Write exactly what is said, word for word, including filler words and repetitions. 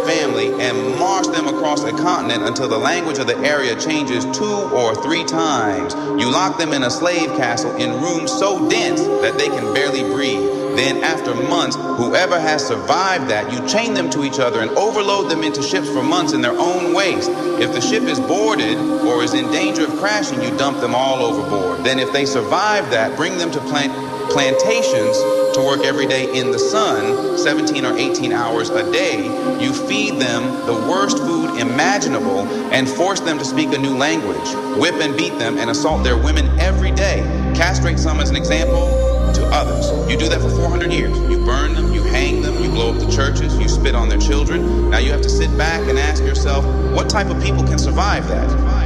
family and march them across a continent until the language of the area changes two or three times. You lock them in a slave castle in rooms so dense that they can barely breathe. Then after months, whoever has survived that, you chain them to each other and overload them into ships for months in their own waste. If the ship is boarded or is in danger of crashing, you dump them all overboard. Then if they survive that, bring them to plant plantations to work every day in the sun, seventeen or eighteen hours a day. You feed them the worst food imaginable and force them to speak a new language. Whip and beat them and assault their women every day. Castrate some as an example to others. You do that for four hundred years. You burn them, you hang them, you blow up the churches, you spit on their children. Now you have to sit back and ask yourself, what type of people can survive that?